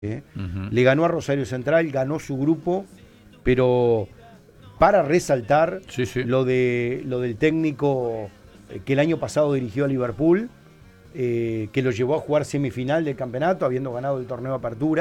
Le ganó a Rosario Central, ganó su grupo, pero para resaltar lo del técnico que el año pasado dirigió a Liverpool, que lo llevó a jugar semifinal del campeonato, habiendo ganado el torneo Apertura.